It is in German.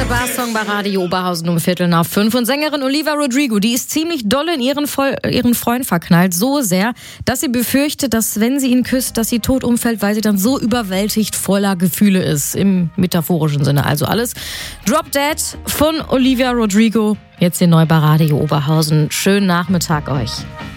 Barsong bei Radio Oberhausen um 4:45. Und Sängerin Olivia Rodrigo, die ist ziemlich doll in ihren Freund verknallt. So sehr, dass sie befürchtet, dass wenn sie ihn küsst, dass sie tot umfällt, weil sie dann so überwältigt voller Gefühle ist. Im metaphorischen Sinne also alles. Drop Dead von Olivia Rodrigo. Jetzt hier neu bei Radio Oberhausen. Schönen Nachmittag euch.